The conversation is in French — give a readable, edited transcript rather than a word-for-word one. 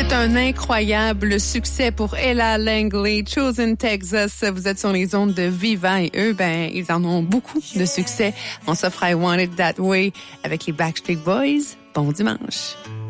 C'est un incroyable succès pour Ella Langley, Chosen Texas. Vous êtes sur les ondes de Viva et eux, ils en ont beaucoup de succès. On s'offre I Want It That Way avec les Backstreet Boys. Bon dimanche.